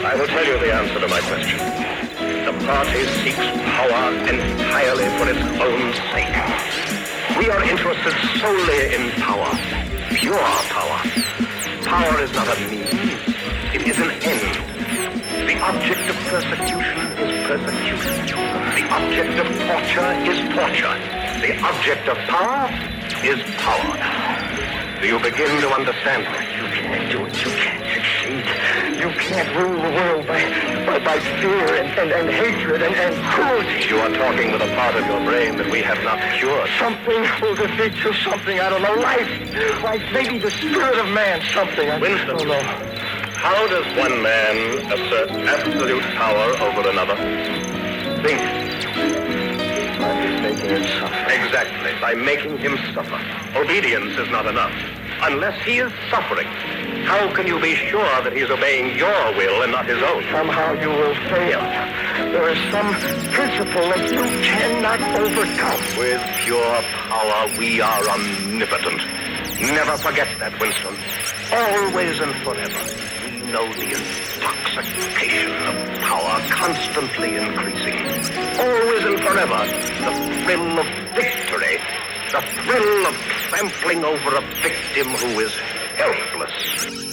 I will tell you the answer to my question. The party seeks power entirely for its own sake. We are interested solely in power, pure power. Power is not a means, it is an end. The object of persecution is persecution. The object of torture is torture. The object of power is power. Do you begin to understand me? You can't do it. You can't succeed. You can't rule the world by fear and hatred and cruelty. You are talking with a part of your brain that we have not cured. Something will defeat you. Something, I don't know. Life. Maybe the spirit of man. Something. Winston, don't know. How does one man assert absolute power over another? Think. By making him suffer. Exactly, by making him suffer. Obedience is not enough. Unless he is suffering, how can you be sure that he is obeying your will and not his own? Somehow you will fail. There is some principle that you cannot overcome. With pure power, we are omnipotent. Never forget that, Winston. Always and forever, we know the intoxication of power constantly increasing. Always and forever, the thrill of victory, the thrill of trampling over a victim who is helpless.